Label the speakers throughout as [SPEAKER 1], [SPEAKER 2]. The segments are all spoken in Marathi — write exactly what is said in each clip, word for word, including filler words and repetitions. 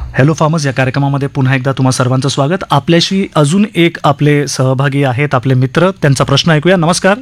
[SPEAKER 1] हॅलो फार्मर्स या कार्यक्रमामध्ये पुन्हा एकदा तुम्हा सर्वांचं स्वागत. आपल्याशी अजून एक आपले सहभागी आहेत, आपले मित्र. त्यांचा प्रश्न ऐकूया. नमस्कार.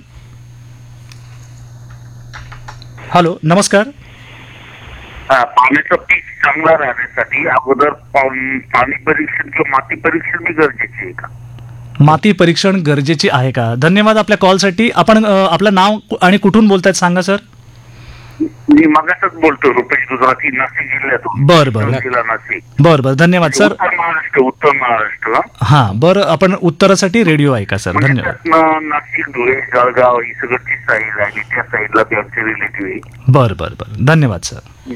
[SPEAKER 1] हॅलो, नमस्कार.
[SPEAKER 2] पाण्याचं पीक चांगला राहण्यासाठी अगोदर पाणी परीक्षण किंवा माती परीक्षण बी गरजेचे आहे का?
[SPEAKER 1] माती परीक्षण गरजेची आहे का? धन्यवाद आपल्या कॉलसाठी. आपण आपलं नाव आणि कुठून बोलतायत सांगा सर.
[SPEAKER 2] मी मगासच बोलतो, रुपेश गुजराती, नाशिक जिल्ह्यातून.
[SPEAKER 1] बर बर
[SPEAKER 2] नाशिक.
[SPEAKER 1] बर बर धन्यवाद सर.
[SPEAKER 2] उत्तर महाराष्ट्र उत्तर महाराष्ट्र
[SPEAKER 1] हा बरं, आपण उत्तरासाठी रेडिओ ऐका सर. धन्यवाद.
[SPEAKER 2] नाशिक, धुळे, जळगाव ही सगळची साईड आहे, त्या साईडला बी आमचे रिलेटिव्ह आहे.
[SPEAKER 1] बर बर बर धन्यवाद सर.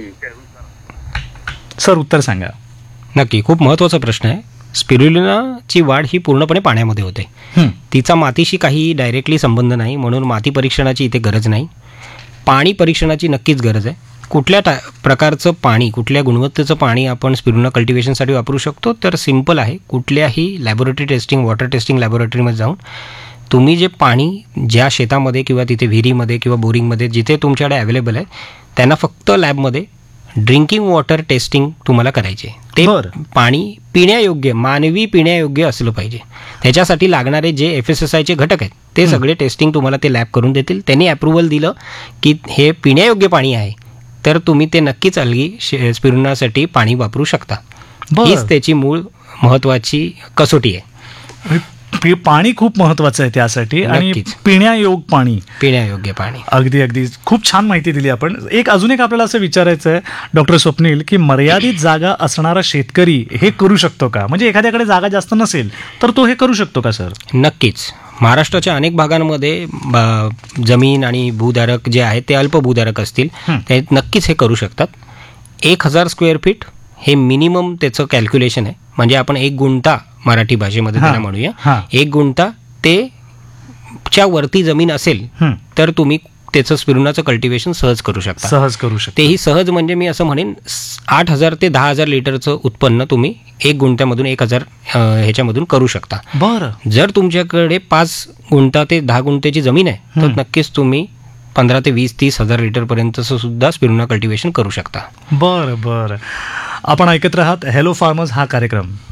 [SPEAKER 1] सर उत्तर सांगा.
[SPEAKER 3] नक्की, खूप महत्त्वाचा प्रश्न आहे. स्पिरुलिनाची वाढ ही पूर्णपणे पाण्यामध्ये होते. तिचा मातीशी काही डायरेक्टली संबंध नाही, म्हणून माती परीक्षणाची इथे गरज नाही. पाणी परीक्षणाची नक्कीच गरज आहे. कुठल्या टा प्रकारचं पाणी, कुठल्या गुणवत्तेचं पाणी आपण स्पिरुलिना कल्टिवेशनसाठी वापरू शकतो? तर सिम्पल आहे. कुठल्याही लॅबोरेटरी टेस्टिंग, वॉटर टेस्टिंग लॅबोरेटरीमध्ये जाऊन तुम्ही जे पाणी ज्या शेतामध्ये किंवा तिथे विहिरीमध्ये किंवा बोरिंगमध्ये जिथे तुमच्याकडे अवेलेबल आहे, त्यांना फक्त लॅबमध्ये ड्रिंकिंग वॉटर टेस्टिंग तुम्हाला करायचे. ते पाणी पिण्यायोग्य, मानवी पिण्यायोग्य असलं पाहिजे. त्याच्यासाठी लागणारे जे एफ एस एस आयचे घटक आहेत ते सगळे टेस्टिंग तुम्हाला ते लॅब करून देतील. त्यांनी अप्रुव्हल दिलं की हे पिण्यायोग्य पाणी आहे, तर तुम्ही ते नक्कीच अलगी स्पिरुलिनासाठी पाणी वापरू शकता. हीच त्याची मूळ महत्त्वाची कसोटी आहे.
[SPEAKER 1] पाणी खूप महत्वाचं आहे त्यासाठी, आणि पिण्यायोग्य पाणी,
[SPEAKER 3] पिण्यायोग्य पाणी.
[SPEAKER 1] अगदी अगदी खूप छान माहिती दिली आपण. एक अजून एक आपल्याला असं विचारायचं आहे डॉक्टर स्वप्नील, की मर्यादित जागा असणारा शेतकरी हे करू शकतो का? म्हणजे एखाद्याकडे जागा जास्त नसेल तर तो हे करू शकतो का सर?
[SPEAKER 3] नक्कीच. महाराष्ट्राच्या अनेक भागांमध्ये जमीन आणि भूधारक जे आहेत ते अल्प भूधारक असतील, ते नक्कीच हे करू शकतात. एक हजार स्क्वेअर फीट हे मिनिमम त्याचं कॅल्क्युलेशन आहे. म्हणजे आपण एक गुंठा मराठी भाषेमध्ये त्याला म्हणूया, एक गुंठा ते च्या वरती जमीन असेल तर तुम्ही त्याचं स्पिरुलिनाचं कल्टिवेशन सहज करू शकता.
[SPEAKER 1] सहज करू शकता.
[SPEAKER 3] तेही सहज म्हणजे मी असं म्हणेन आठ हजार ते दहा हजार लिटरचं उत्पन्न तुम्ही एक गुंठ्यामधून एक हजार ह्याच्यामधून करू शकता.
[SPEAKER 1] बरं.
[SPEAKER 3] जर तुमच्याकडे पाच गुंठा ते दहा गुंठ्याची जमीन आहे तर नक्कीच तुम्ही पंधरा ते वीस तीस हजार लिटर पर्यंतचं सुद्धा स्पिरुलिना कल्टिवेशन करू शकता.
[SPEAKER 1] बरं बरं. आपण ऐकत राहात हॅलो फार्मर्स हा कार्यक्रम.